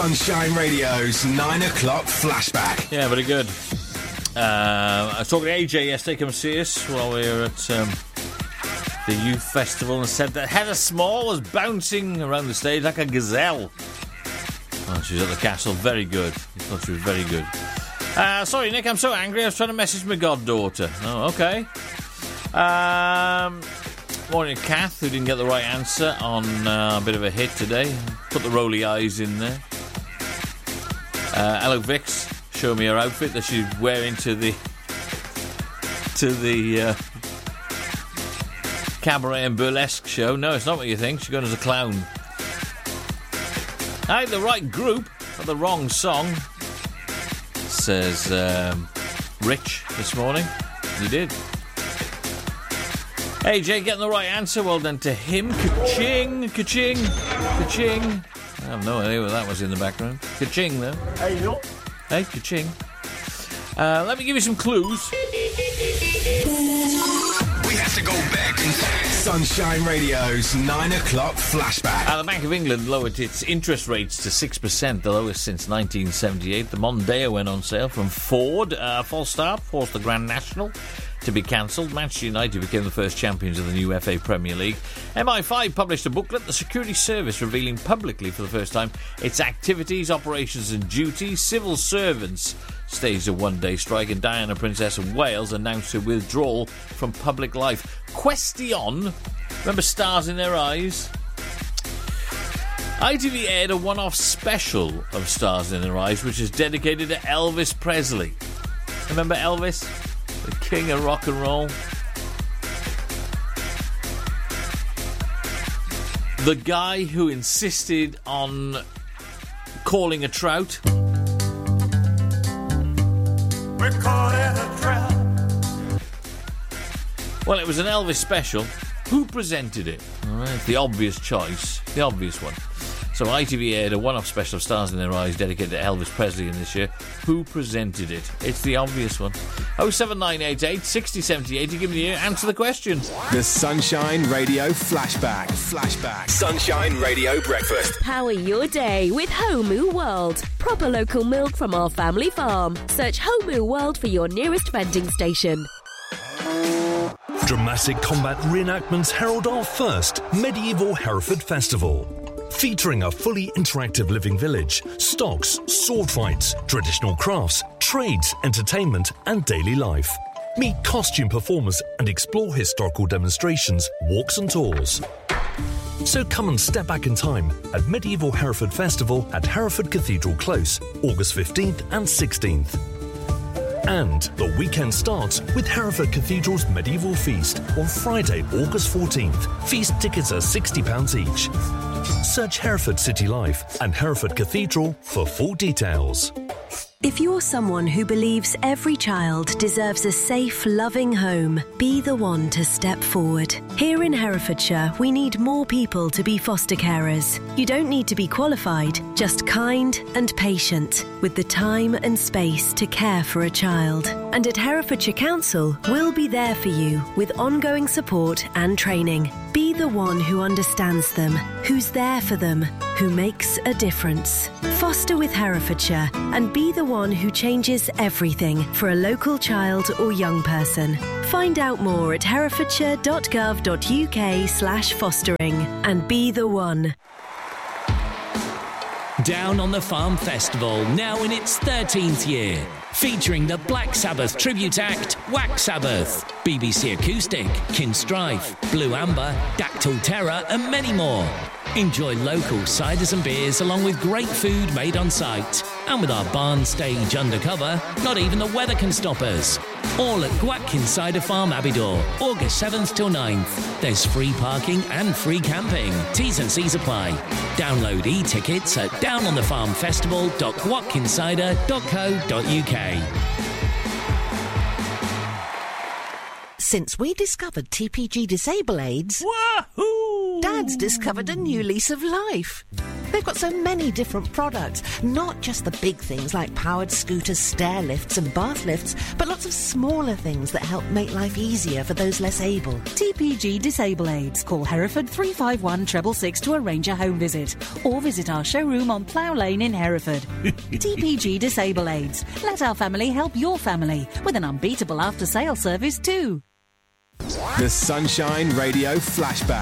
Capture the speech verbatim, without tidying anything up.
Sunshine Radio's nine o'clock flashback. Yeah, very good. Uh, I was talking to A J yesterday, come see us while we were at um, the youth festival, and said that Heather Small was bouncing around the stage like a gazelle. Oh, she was at the castle. Very good. I thought she was very good. Uh, sorry, Nick, I'm so angry. I was trying to message my goddaughter. Oh, okay. Um, morning, Kath, who didn't get the right answer on uh, a bit of a hit today. Put the rolly eyes in there. Uh, hello, Vix. Show me her outfit that she's wearing to the to the uh, cabaret and burlesque show. No, it's not what you think. She's going as a clown. I had the right group, but the wrong song, says um, Rich this morning. You did. A J getting the right answer. Well done to him. Ka-ching, ka-ching, ka-ching. I have no idea what that was in the background. Ka-ching, though. Hey, look. Hey, ka-ching. Uh, let me give you some clues. We have to go back in time. Sunshine Radio's nine o'clock flashback. Uh, the Bank of England lowered its interest rates to six percent, the lowest since nineteen seventy-eight. The Mondeo went on sale from Ford. Uh, false start forced the Grand National to be cancelled. Manchester United became the first champions of the new F A Premier League. M I five published a booklet, The Security Service, revealing publicly for the first time its activities, operations and duties. Civil servants staged a one-day strike, and Diana, Princess of Wales, announced her withdrawal from public life. Question. Remember Stars in Their Eyes? I T V aired a one-off special of Stars in Their Eyes, which is dedicated to Elvis Presley. Remember Elvis? The king of rock and roll. The guy who insisted on calling a trout. We're caught in a trap. Well, it was an Elvis special. Who presented it? All right, the obvious choice. The obvious one. So I T V aired a one-off special of Stars in Their Eyes dedicated to Elvis Presley in this year. Who presented it? It's the obvious one. oh seven nine eight eight, six oh seven eight to give me the answer the question. The Sunshine Radio flashback. Flashback. Sunshine Radio breakfast. Power your day with Homu World. Proper local milk from our family farm. Search Homu World for your nearest vending station. Dramatic combat reenactments herald our first medieval Hereford Festival. Featuring a fully interactive living village, stocks, sword fights, traditional crafts, trades, entertainment and daily life. Meet costume performers and explore historical demonstrations, walks and tours. So come and step back in time at Medieval Hereford Festival at Hereford Cathedral Close, August fifteenth and sixteenth. And the weekend starts with Hereford Cathedral's Medieval Feast on Friday, August fourteenth. Feast tickets are sixty pounds each. Search Hereford City Life and Hereford Cathedral for full details. If you're someone who believes every child deserves a safe, loving home, be the one to step forward. Here in Herefordshire, we need more people to be foster carers. You don't need to be qualified, just kind and patient, with the time and space to care for a child. And at Herefordshire Council, we'll be there for you with ongoing support and training. Be the one who understands them, who's there for them, who makes a difference. Foster with Herefordshire and be the one who changes everything for a local child or young person. Find out more at herefordshire.gov.uk slash fostering and be the one. Down on the Farm Festival, now in its thirteenth year. Featuring the Black Sabbath tribute act, Wax Sabbath, B B C Acoustic, Kinstrife, Blue Amber, Dactyl Terror and many more. Enjoy local ciders and beers along with great food made on site. And with our barn stage undercover, not even the weather can stop us. All at Gwatkin Cider Farm, Abbeydoor, August seventh till ninth. There's free parking and free camping. T's and C's apply. Download e-tickets at down on the farm festival dot gwatkincider dot co dot uk. Since we discovered T P G Disable Aids, Wahoo! Dad's discovered a new lease of life. They've got so many different products, not just the big things like powered scooters, stair lifts and bath lifts, but lots of smaller things that help make life easier for those less able. T P G Disable Aids. Call Hereford three five one six six six to arrange a home visit, or visit our showroom on Plough Lane in Hereford. T P G Disable Aids. Let our family help your family with an unbeatable after-sale service too. The Sunshine Radio Flashback.